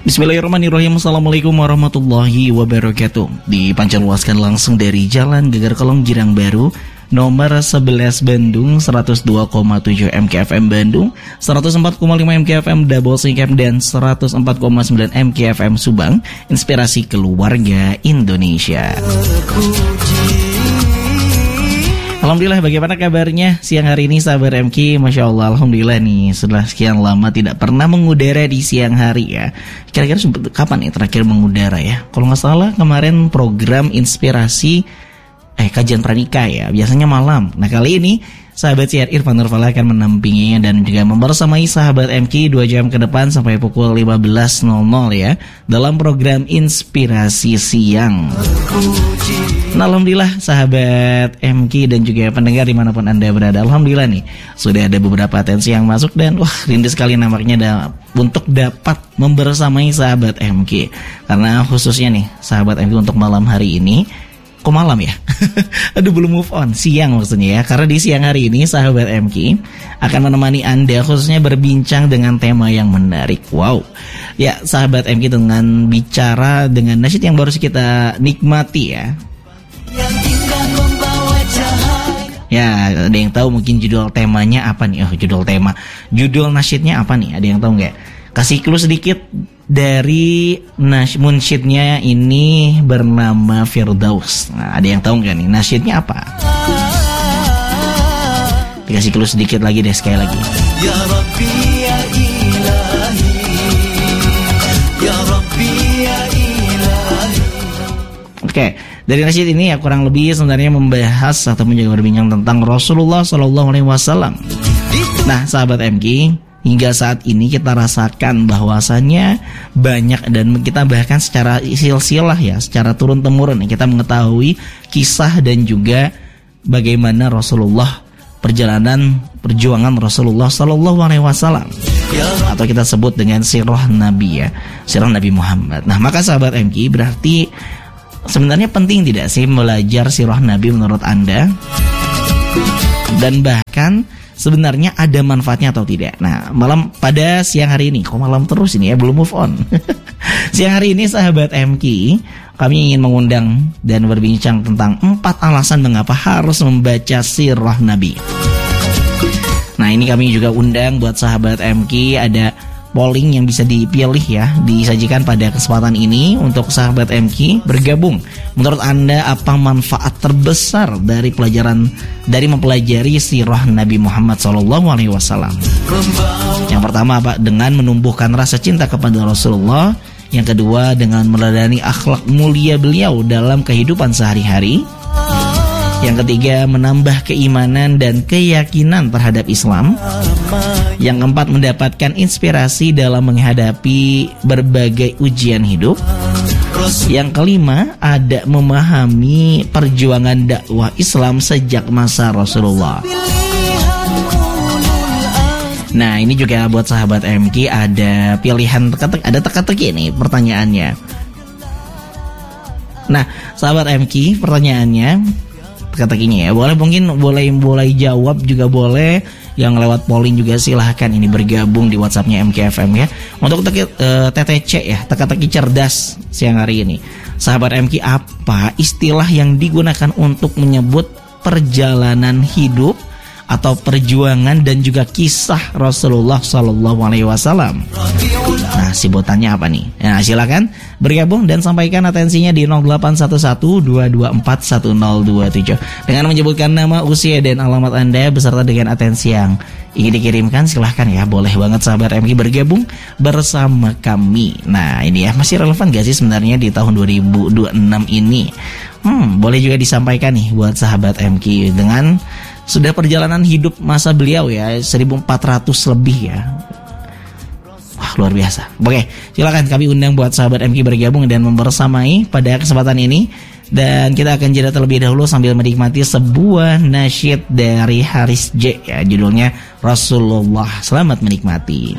Bismillahirrahmanirrahim. Assalamualaikum warahmatullahi wabarakatuh. Dipancarluaskan langsung dari Jalan Geger Kelong Girang Baru, nomor 11 Bandung, 102,7 MKFM Bandung, 104,5 MKFM Double Singkep, dan 104,9 MKFM Subang. Inspirasi keluarga Indonesia. Alhamdulillah, bagaimana kabarnya siang hari ini sahabat MK? Masya Allah, Alhamdulillah nih, setelah sekian lama tidak pernah mengudara di siang hari ya. Kira-kira kapan nih terakhir mengudara ya? Kalau nggak salah kemarin program inspirasi kajian pranikah ya, biasanya malam. Nah kali ini sahabat siar Irfan Nurfala akan menampinginya dan juga membersamai sahabat MK 2 jam ke depan sampai pukul 15.00 ya, dalam program inspirasi siang. Nah, alhamdulillah sahabat MK dan juga pendengar dimanapun Anda berada, alhamdulillah nih sudah ada beberapa atensi yang masuk dan wah rindu sekali nampaknya untuk dapat membersamai sahabat MK. Karena khususnya nih sahabat MK untuk malam hari ini, kok malam ya? Aduh, belum move on, siang maksudnya ya. Karena di siang hari ini sahabat MK akan menemani Anda khususnya berbincang dengan tema yang menarik. Wow. Ya sahabat MK, dengan bicara dengan nasyid yang baru kita nikmati ya. Ya, ada yang tahu mungkin judul temanya apa nih? Judul nasyidnya apa nih? Ada yang tahu nggak? Kasih clue sedikit. Dari munsyidnya ini bernama Firdaus. Nah, ada yang tahu nggak nih nasyidnya apa? Dikasih clue sedikit lagi deh, sekali lagi. Ya Rabbi ya Ilahi, Ya Rabbi ya Ilahi. Oke, dari nasyid ini ya kurang lebih sebenarnya membahas atau menjaga berbincang tentang Rasulullah SAW. Nah, sahabat MK, hingga saat ini kita rasakan bahwasannya banyak dan kita bahkan secara silsilah ya, secara turun-temurun kita mengetahui kisah dan juga bagaimana Rasulullah, perjuangan Rasulullah SAW, atau kita sebut dengan sirah Nabi ya, sirah Nabi Muhammad. Nah, maka sahabat MK, berarti sebenarnya penting tidak sih belajar sirah Nabi menurut Anda? Dan bahkan sebenarnya ada manfaatnya atau tidak? Nah, malam pada siang hari ini, kok malam terus ini ya, belum move on. Siang hari ini sahabat MK, kami ingin mengundang dan berbincang tentang 4 alasan mengapa harus membaca sirah Nabi. Nah, ini kami juga undang buat sahabat MK, ada polling yang bisa dipilih ya, disajikan pada kesempatan ini untuk sahabat MK bergabung. Menurut Anda apa manfaat terbesar dari mempelajari sirah Nabi Muhammad SAW? Yang pertama apa? Dengan menumbuhkan rasa cinta kepada Rasulullah. Yang kedua, dengan meneladani akhlak mulia beliau dalam kehidupan sehari-hari. Yang ketiga, menambah keimanan dan keyakinan terhadap Islam. Yang keempat, mendapatkan inspirasi dalam menghadapi berbagai ujian hidup. Yang kelima, ada memahami perjuangan dakwah Islam sejak masa Rasulullah. Nah, ini juga buat sahabat MK ada pilihan ada teka-teki nih pertanyaannya. Nah, sahabat MK, pertanyaannya teka-tekinya ya, boleh jawab juga boleh, yang lewat polling juga silahkan ini bergabung di WhatsAppnya MKFM ya. Untuk TTC ya, teka-teki cerdas siang hari ini, sahabat MK, apa istilah yang digunakan untuk menyebut perjalanan hidup atau perjuangan dan juga kisah Rasulullah SAW? Nah, sebutannya apa nih? Nah, silakan bergabung dan sampaikan atensinya di 0811-224-1027 dengan menyebutkan nama, usia, dan alamat Anda beserta dengan atensi yang ingin dikirimkan. Silahkan ya, boleh banget sahabat MK bergabung bersama kami. Nah, ini ya, masih relevan gak sih sebenarnya di tahun 2026 ini? Boleh juga disampaikan nih buat sahabat MK dengan sudah perjalanan hidup masa beliau ya, 1400 lebih ya. Wah, luar biasa. Oke, silakan kami undang buat sahabat MK bergabung dan membersamai pada kesempatan ini. Dan kita akan jeda terlebih dahulu sambil menikmati sebuah nasyid dari Haris J ya, judulnya Rasulullah. Selamat menikmati.